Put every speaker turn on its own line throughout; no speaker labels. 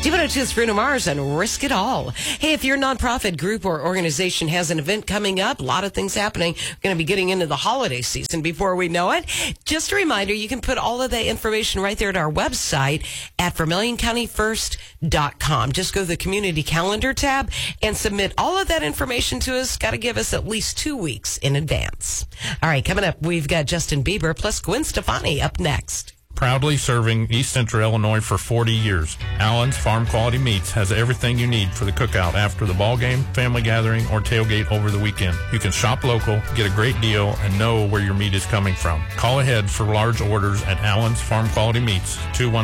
T102's Bruno Mars and Risk It All. Hey, if your nonprofit group or organization has an event coming up, a lot of things happening. We're going to be getting into the holiday season before we know it. Just a reminder, you can put all of that information right there at our website at VermilionCountyFirst.com. Just go to the community calendar tab and submit all of that information to us. Got to give us at least 2 weeks in advance. All right, coming up, we've got Justin Bieber plus Gwen Stefani up next.
Proudly serving East Central Illinois for 40 years, Allen's Farm Quality Meats has everything you need for the cookout after the ball game, family gathering, or tailgate over the weekend. You can shop local, get a great deal, and know where your meat is coming from. Call ahead for large orders at Allen's Farm Quality Meats,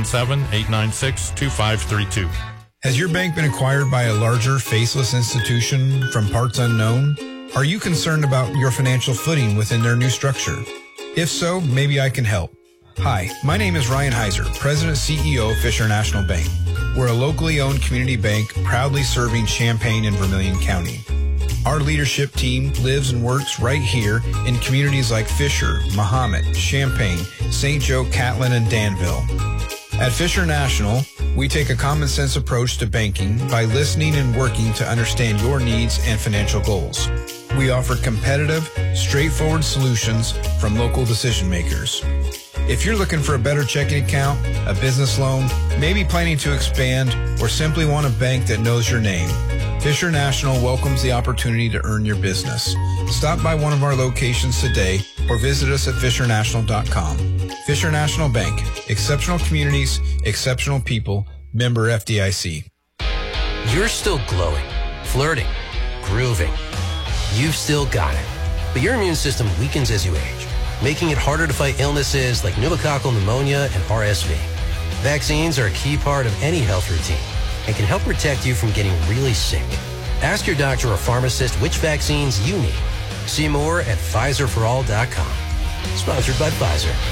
217-896-2532.
Has your bank been acquired by a larger, faceless institution from parts unknown? Are you concerned about your financial footing within their new structure? If so, maybe I can help. Hi, my name is Ryan Heiser, President CEO of Fisher National Bank. We're a locally owned community bank proudly serving Champaign and Vermilion County. Our leadership team lives and works right here in communities like Fisher, Mahomet, Champaign, St. Joe, Catlin, and Danville. At Fisher National, we take a common sense approach to banking by listening and working to understand your needs and financial goals. We offer competitive, straightforward solutions from local decision makers. If you're looking for a better checking account, a business loan, maybe planning to expand, or simply want a bank that knows your name, Fisher National welcomes the opportunity to earn your business. Stop by one of our locations today or visit us at fishernational.com. Fisher National Bank, exceptional communities, exceptional people, member FDIC.
You're still glowing, flirting, grooving. You've still got it. But your immune system weakens as you age, making it harder to fight illnesses like pneumococcal pneumonia and RSV. Vaccines are a key part of any health routine and can help protect you from getting really sick. Ask your doctor or pharmacist which vaccines you need. See more at PfizerForAll.com. Sponsored by Pfizer.